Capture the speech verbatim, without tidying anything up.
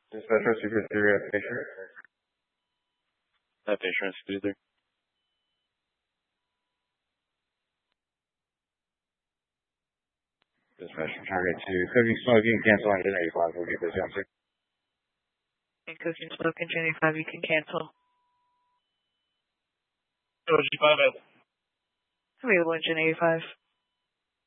Dispatcher, Super three at Fisher. At Fisher and Super three. Dispatcher, target two. Cooking, smoking, cancel engine eighty-five. We'll get this answer. And cooking, smoking, engine eighty-five, you can cancel. G five out. Available engine eighty-five.